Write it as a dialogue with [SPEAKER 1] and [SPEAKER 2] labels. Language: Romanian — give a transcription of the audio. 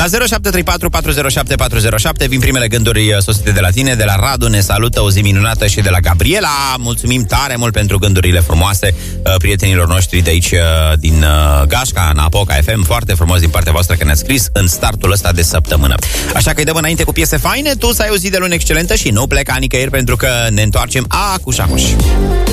[SPEAKER 1] La 0734 407 407 vin primele gânduri sosite de la tine. De la Radu ne salută o zi minunată și de la Gabriela. Mulțumim tare mult pentru gândurile frumoase prietenilor noștri de aici din Gașca, în Apoca FM. Foarte frumos din partea voastră că ne-ați scris în startul ăsta de săptămână. Așa că îi dăm înainte cu piese faine. Tu să ai o zi de luni excelentă și nu pleca nicăieri, pentru că ne întoarcem acuș.